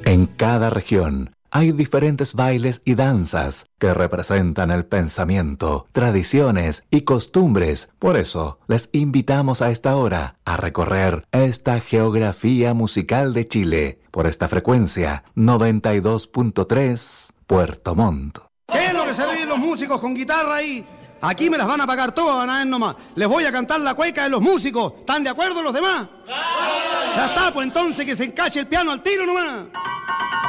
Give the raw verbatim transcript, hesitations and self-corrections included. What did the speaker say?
En cada región hay diferentes bailes y danzas que representan el pensamiento, tradiciones y costumbres. Por eso, les invitamos a esta hora a recorrer esta geografía musical de Chile por esta frecuencia noventa y dos punto tres Puerto Montt. ¿Qué es lo que se ríen los músicos con guitarra ahí? Aquí me las van a pagar todas, nada nomás. Les voy a cantar la cueca de los músicos. ¿Están de acuerdo los demás? ¡Claro! Ya está, pues entonces que se encache el piano al tiro nomás.